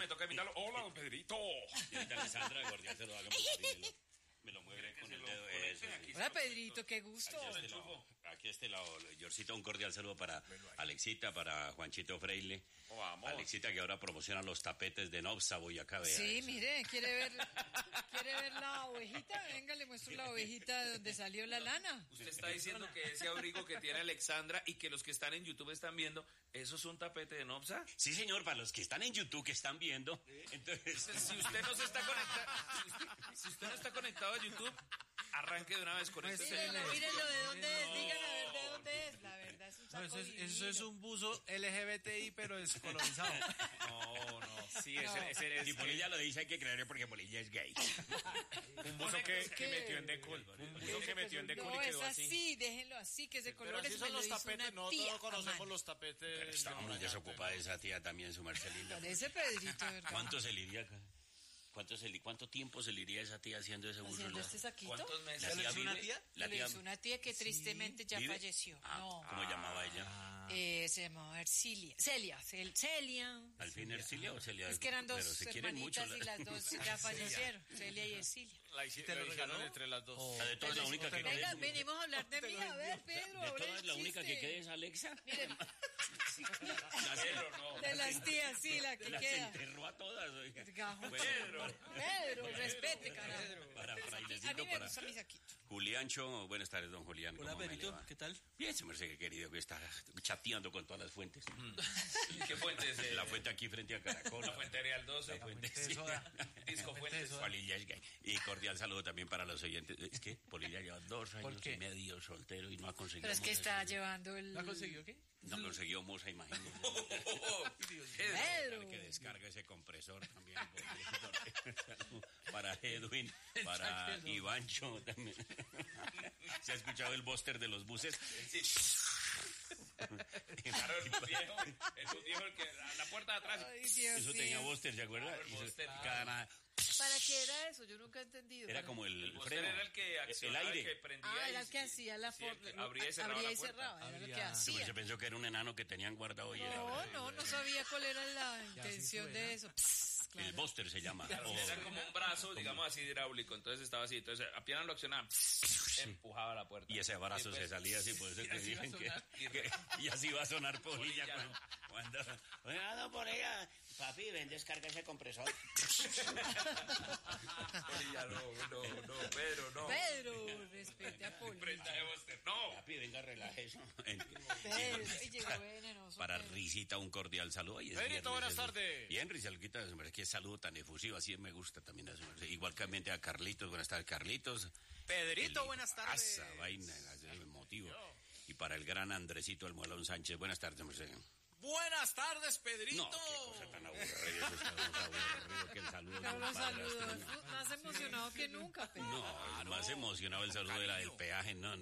me toca imitarlo. Hola, don Pedrito. Señorita Alessandra, cordial saludo, me lo mueve con el dedo. Hola, Pedrito, qué gusto. Aquí a este lado, Yorcito, un cordial saludo para Alexita, para Juanchito Freile. Vamos. Alexita, que ahora promociona los tapetes de Nopsa, Boyacá. Sí, mire, ¿quiere ver la ovejita? Venga, le muestro la ovejita de donde salió la lana. Usted está diciendo que ese abrigo que tiene Alexandra y que los que están en YouTube están viendo, ¿eso es un tapete de Nopsa? Sí, señor, para los que están en YouTube, que están viendo. Entonces, si usted no se está conectado, si usted no está conectado a YouTube, arranque de una vez con este. Mírenlo, ¿de dónde es? Digan a ver de dónde es. La verdad es un saco eso es un buzo LGBTI, pero descolorizado. No. Sí, ese si Polilla lo dice, hay que creerle porque Polilla es gay. Un buzo que metió en Decul. Un buzo que metió en Decul y quedó es así. así, déjenlo así, que ese color es son los tapetes, no todos conocemos los tapetes. Pero está muy desocupada esa tía también, su Marcelina. Parece Pedrito, ¿verdad? ¿Cuánto se le iría acá? ¿Cuánto tiempo se le iría a esa tía haciendo ese buzo? ¿Haciendo este saquito? ¿Cuántos meses? ¿La tía ¿Es una vive? tía? La Le tía hizo una tía que tristemente ya ¿vive? falleció. No. ¿Cómo llamaba ella? Se llamaba Ercilia. Celia. ¿Al fin Ercilia o Celia? Es que eran dos Pero se quieren mucho. hermanitas y las dos ya fallecieron. Celia y Ercilia. ¿Te lo regaló entre las dos? La de todas la única que Venga, queda. venimos a hablar de mí. A ver, Pedro. De ahora todas la única que existe. queda es Alexa. Miren, Pedro, no. de las tías, sí, la que Las queda. enterró a todas, oiga. Gajo. Pedro. Pedro, respete, carajo. Para A mí Frailecito, me para gusta mi saquito. Juliancho. Buenas tardes, don Julián. Hola, ¿Cómo me le Pedrito, va? ¿qué tal? Bien, se me hace que querido que está chateando con todas las fuentes. ¿Qué fuente es? La fuente aquí frente a Caracol. La fuente Real 12. La fuente, Fuente de sí. soda. Disco Fuentes. Polilla es gay. Y cordial saludo también para los oyentes. Es que Polilla lleva 2 años qué? y medio soltero y no ha conseguido. Pero es que moza. está llevando el... ¿No ha conseguido qué? No consiguió moza, imagínese. Pedro. Que descarga ese compresor también. Para Edwin, para Ivancho también. ¿Se ha escuchado el búster de los buses? Sí. Claro, es un viejo el que a la puerta de atrás. Ay, Dios Eso mío. tenía búster, ¿se acuerda? el Y eso- búster. cada nada- ¿Para qué era eso? Yo nunca he entendido. Era como el El freno. era el que accionaba, el el que aire. prendía. era el que hacía la sí, el que abría y cerraba abría la y puerta. cerraba, era lo que Abría. Sí, pues hacía. se pensó que era un enano que tenían guardado y era No sabía cuál era la intención suena. de eso. Pss, claro. el búster se llama. O- Era como un brazo, digamos así, hidráulico. Entonces estaba así. Entonces apenas lo accionaba, empujaba la puerta. y ese brazo Después- se salía así, por eso que así va a dicen que, sonar. y así va a sonar Polilla Polilla, cuando oiga, don Polilla, papi, ven, descarga ese compresor. Polilla, no, Pedro, no. Pedro, respete a Poli. Prenda de Buster, no. Papi, venga, relaje eso. Pedro, y llegó venenoso. Para Pedro. Risita, un cordial saludo. Hoy es Pedrito, viernes, buenas eso. tardes. Bien, Risalquita, qué saludo tan efusivo, así me gusta también. Igualmente a Carlitos, buenas tardes, Carlitos. Pedrito, buenas tardes. Esa vaina, el motivo. Y para el gran Andresito El Muelón Sánchez, buenas tardes, Mercedes. Buenas tardes, Pedrito. No, qué cosa tan aburrida, eso está más aburrido que el saludo. de un Los padrastro, saludos, ¿no? más emocionado que nunca, Pedro. No, es más emocionado el saludo de la del peaje, no.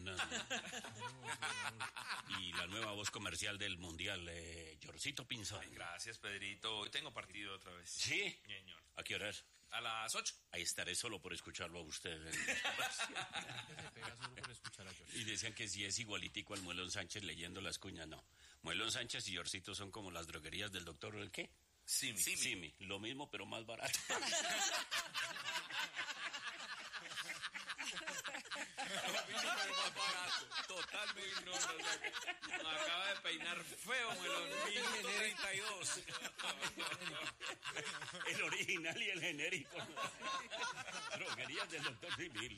Y la nueva voz comercial del Mundial, Yorcito Pinzón. Gracias, Pedrito. Hoy tengo partido otra vez. ¿Sí? Señor. ¿A qué horas? A las 8. Ahí estaré solo por escucharlo a usted. Se pega solo por escuchar a George. Y decían que si es igualitico al Muelón Sánchez leyendo las cuñas, no. Muelón Sánchez y Yorcito son como las droguerías del doctor, ¿el qué? Simi. Lo mismo, pero más barato. Totalmente. No, acaba de peinar feo, Muelón. 32. El original y el genérico. Droguerías del doctor Simi.